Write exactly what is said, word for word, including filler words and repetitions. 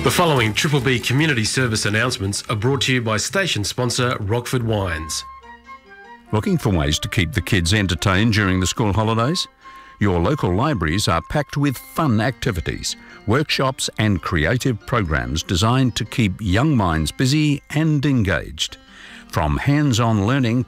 The following Triple B community service announcements are brought to you by station sponsor Rockford Wines. Looking for ways to keep the kids entertained during the school holidays? Your local libraries are packed with fun activities, workshops and creative programs designed to keep young minds busy and engaged. From hands-on learning